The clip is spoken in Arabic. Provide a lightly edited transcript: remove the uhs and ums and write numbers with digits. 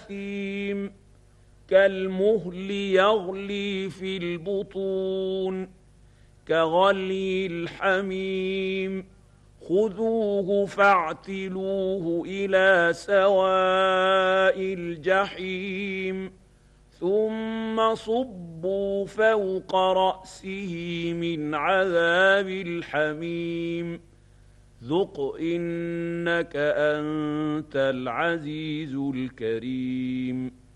أثيم كالمهل يغلي في البطون كغلي الحميم خذوه فاعتلوه إلى سواء الجحيم ثم صبوا فوق رأسه من عذاب الحميم ذق إنك أنت العزيز الكريم